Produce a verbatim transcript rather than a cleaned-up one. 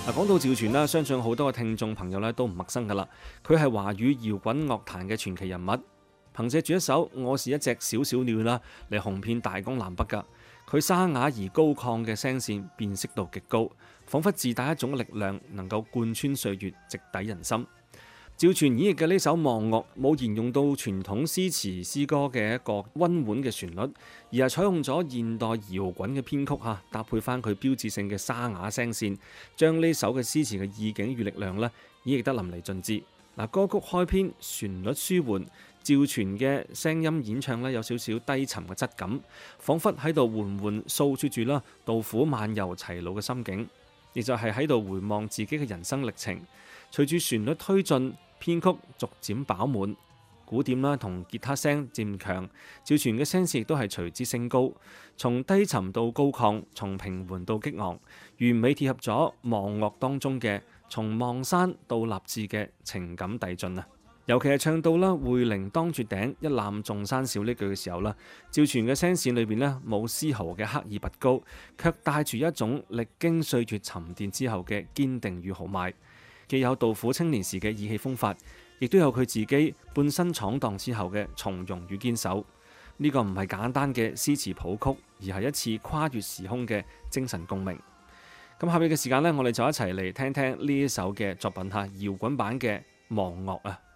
嗱，講到趙傳啦，相信好多嘅聽眾朋友咧都唔陌生噶啦。佢係華語搖滾樂壇嘅傳奇人物，憑借住一首《我是一隻小小鳥》啦嚟紅遍大江南北噶。佢沙啞而高亢嘅聲線辨識度極高，彷彿自帶一種力量，能夠貫穿歲月，直抵人心。趙傳演繹嘅呢首《望岳》冇沿用到傳統詩詞詩歌嘅一個溫婉嘅旋律，而係採用咗現代搖滾嘅編曲嚇，搭配翻佢標誌性嘅沙啞聲線，將呢首嘅詩詞嘅意境與力量咧演繹得淋漓盡致。嗱，歌曲開篇旋律舒緩，趙傳嘅聲音演唱咧有少少低沉嘅質感，彷彿喺度緩緩訴説住啦杜甫漫遊齊魯嘅心境，亦就係喺度回望自己嘅人生歷程。隨住旋律推進，編曲逐漸飽滿，鼓點啦同吉他聲漸強，趙傳嘅聲線亦都係隨之升高，從低沉到高亢，從平緩到激昂，完美貼合咗望岳當中嘅從望山到立志嘅情感遞進啊！尤其係唱到啦匯靈當絕頂，一覽眾山小呢句嘅時候啦，趙傳嘅聲線裏邊呢冇絲毫嘅刻意拔高，卻帶住一種歷經歲月沉澱之後嘅堅定與豪邁。既有杜甫青年時嘅意氣風發，亦都有佢自己半生闖蕩之後嘅從容與堅守。呢、這個唔係簡單嘅詩詞譜曲，而係一次跨越時空嘅精神共鳴。咁下邊嘅時間呢，我哋就一齊嚟聽聽呢一首嘅作品嚇，搖滾版嘅《望岳》啊！